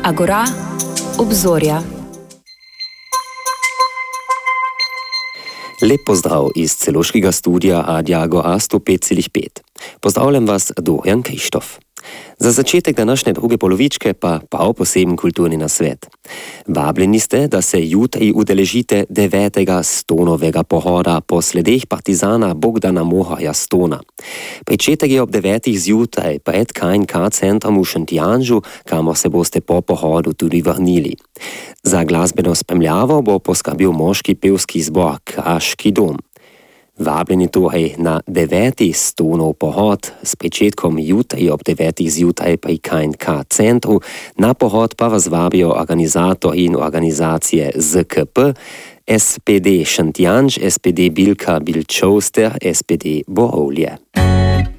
Agora, obzorja. Lep pozdrav iz celoškega studija Radia Agora 105,5. Pozdravljam vas, Dorian Krištof. Za začetek današnje druge polovičke pa prav poseben kulturni nasvet. Vabljeni ste, da se jutri udeležite 9. Stonovega pohoda po sledeh partizana Bogdana Moharja Stona. Pričetek je ob 9. zjutraj pred KNK centrom v Šentjanžu, kamor se boste po pohodu tudi vrnili. Za glasbeno spremljavo bo poskrbel moški pevski zbor Kraški dom. Vabljeni torej na 9. Stonov pohod s pričetkom jutri ob 9. zjutraj pri KNK centru. Na pohod pa vas vabijo organizator in organizacije ZKP, SPD Šentjanž, SPD Bilka Bilčovster, SPD Borovlje.